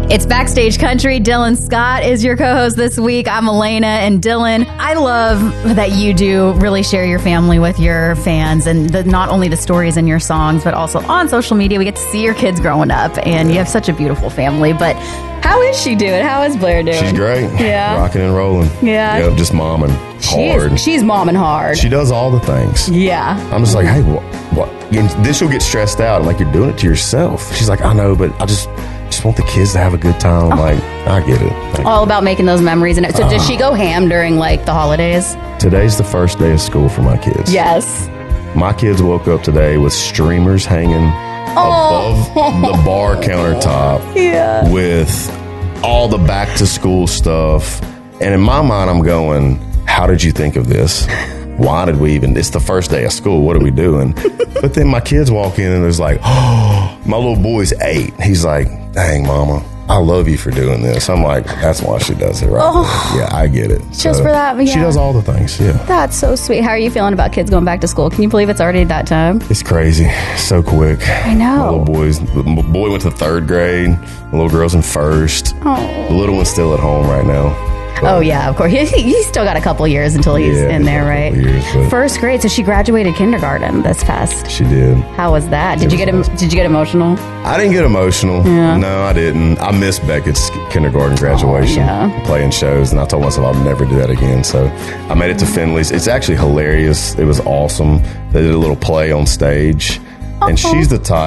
It's Backstage Country. Dylan Scott is your co-host this week. I'm Elena, and Dylan, I love that you do really share your family with your fans, and not only the stories in your songs, but also on social media. We get to see your kids growing up, and you have such a beautiful family. But how is she doing? How is Blair doing? She's great. Yeah. Rocking and rolling. Yeah. Yep, just momming hard. She's momming hard. She does all the things. Yeah. I'm just like, hey, what? Then she'll get stressed out, like you're doing it to yourself. She's like, I know, but I just want the kids to have a good time. I'm like, I get it. All about making those memories. And so does she go ham during like the holidays? Today's the first day of school for my kids. Yes. My kids woke up today with streamers hanging above the bar countertop with all the back to school stuff. And in my mind, I'm going, how did you think of this? Why did we even? It's the first day of school. What are we doing? But then my kids walk in and there's like, oh, my little boy's 8. He's like, dang, mama, I love you for doing this. I'm like, that's why she does it, right? Yeah, I get it. Just for that, yeah. She does all the things, yeah. That's so sweet. How are you feeling about kids going back to school? Can you believe it's already that time? It's crazy. So quick. I know. My boy went to 3rd grade. The little girl's in 1st. Oh. The little one's still at home right now. Oh, yeah, of course. He's still got a couple years until he's in there, right? Years, 1st grade, so she graduated kindergarten this fest. She did. How was that? Did you get emotional? I didn't get emotional. Yeah. No, I didn't. I missed Beckett's kindergarten graduation, playing shows, and I told myself I'll never do that again. So I made it to Finley's. It's actually hilarious. It was awesome. They did a little play on stage. And she's the type,